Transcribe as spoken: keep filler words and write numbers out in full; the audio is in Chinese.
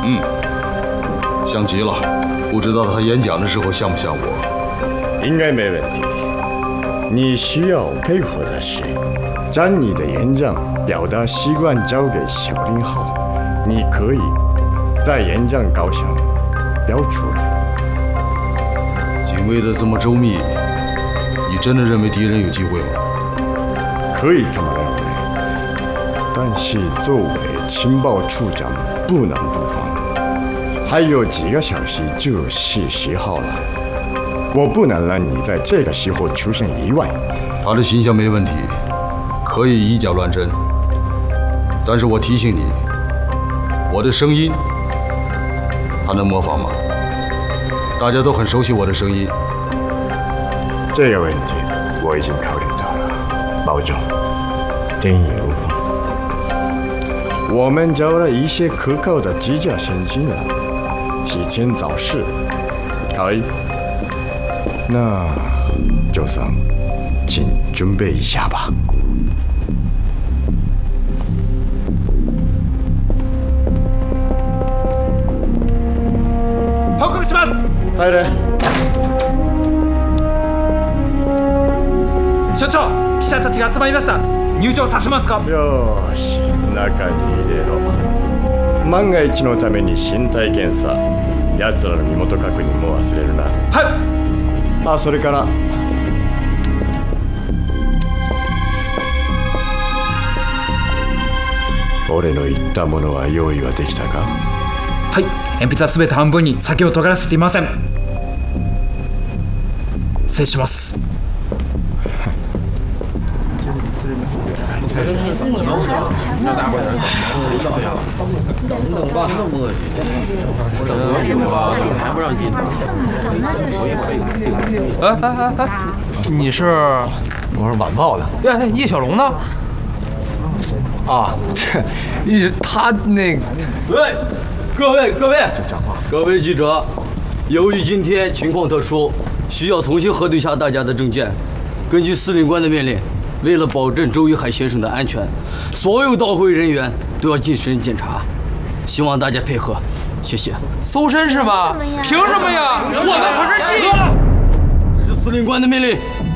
嗯，像极了。不知道他演讲的时候像不像我？ 应该没问题。你需要配合的是，将你的演讲表达习惯交给小林浩，你可以在演讲稿上标出来。 警卫的这么周密，你真的认为敌人有机会吗？ 可以这么认为，但是作为情报处长不能不防。还有几个小时就是十号了，我不能让你在这个时候出现意外。 他的形象没问题，可以以假乱真，但是我提醒你，我的声音他能模仿吗？大家都很熟悉我的声音。 这个问题我已经考虑到了，保重，天衣无缝。我们找了一些可靠的机甲先进来，提前造势，可以？那就算，请准备一下吧。 報告します。 入れ。 所長、記者たちが集まりました。入場させますか？ よーし、中に入れろ。万が一のために身体検査、奴らの身元確認も忘れるな。 はい。 あ、それから俺の言ったものは用意はできたか？ はい、鉛筆はすべて半分に先を尖らせていません。失礼します。 哎哎哎哎，你是？ 我是晚报的。 哎哎，叶小龙呢？ 啊，这一直他那个。 喂，各位各位， 讲话。 各位记者，由于今天情况特殊，需要重新核对一下大家的证件。根据司令官的命令，为了保证周一海先生的安全，所有到会人员都要进身检查，希望大家配合，谢谢。 搜身是吗？凭什么呀？我们可是记。 这是司令官的命令。